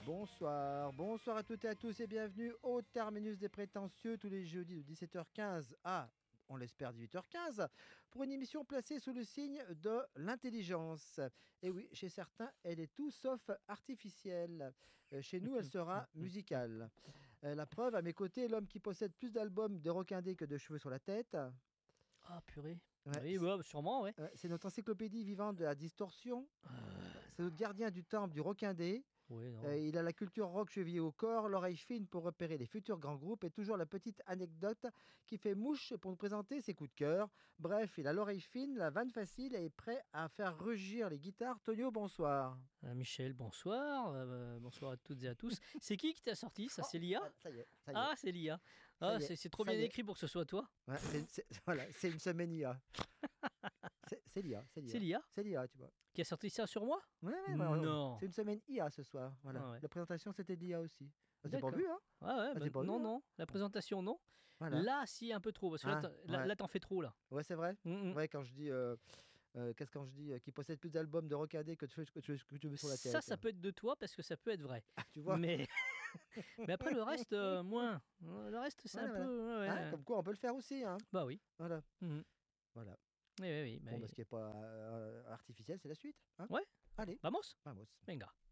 Bonsoir à toutes et à tous et bienvenue au Terminus des Prétentieux tous les jeudis de 17h15 à, on l'espère, 18h15 pour une émission placée sous le signe de l'intelligence. Et oui, chez certains, elle est tout sauf artificielle. Chez nous, elle sera musicale. La preuve, à mes côtés, l'homme qui possède plus d'albums de Rockindé que de cheveux sur la tête. Ah, purée. Ouais, Oui, bah, sûrement, ouais. c'est notre encyclopédie vivante de la distorsion. C'est notre gardien du temple du Rockindé. Oui, non. Il a la culture rock chevillée au corps, l'oreille fine pour repérer les futurs grands groupes et toujours la petite anecdote qui fait mouche pour nous présenter ses coups de cœur. Bref, il a l'oreille fine, la vanne facile et est prêt à faire rugir les guitares. Tonio, bonsoir. Michel, bonsoir. Bonsoir à toutes et à tous. C'est qui t'a sorti ça? C'est l'IA? Ça y est, ça y est. Ah, c'est l'IA. Ça Ah, y est, c'est trop ça bien y est. écrit pour que ce soit toi. Ouais, voilà, c'est une semaine IA. C'est l'IA, c'est C'est l'IA. l'IA C'est l'IA, tu vois. qui a sorti ça sur moi? Ouais, Non. c'est une semaine IA ce soir. Voilà. Ah ouais. La présentation, c'était de l'IA aussi. Ah, t'as pas D'accord. vu, hein? Ah ouais, Ah, bah, j'ai pas vu, non, hein. non. La présentation, non. Voilà. Là, si, un peu trop. Parce que Ah, là, t'en fais trop, là. Ouais, c'est vrai. Mm, mm. Ouais, quand je dis, qu'est-ce quand je dis qu'il possède plus d'albums de Rockindé que tu veux sur la tête. Ça peut être de toi parce que ça peut être vrai. Ah, tu vois. Mais, mais après, le reste, moins. Le reste, c'est Voilà, un peu. Ouais. Hein, comme quoi, on peut le faire aussi, hein. Bah oui. Voilà. Mhm. Voilà. Oui, oui, oui. Bon, ce qui n'est pas artificiel, c'est la suite. Hein. Ouais. Allez, Vamos. vamos. Venga.